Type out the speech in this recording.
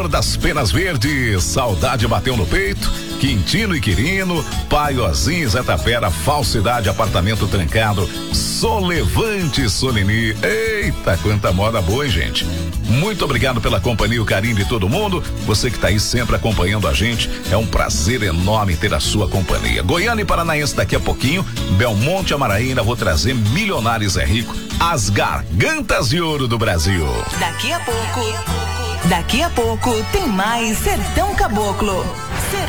Senhor das Penas Verdes, saudade bateu no peito. Quintino e Quirino, Paiozinho, Zé Tapera, Falsidade, Apartamento Trancado, Solevante, Solini. Eita, quanta moda boa, hein, gente? Muito obrigado pela companhia e o carinho de todo mundo. Você que tá aí sempre acompanhando a gente, é um prazer enorme ter a sua companhia. Goiânia e Paranaense daqui a pouquinho, Belmonte, Amaraína, vou trazer Milionários é Rico, as gargantas de ouro do Brasil. Daqui a pouco tem mais Sertão Caboclo.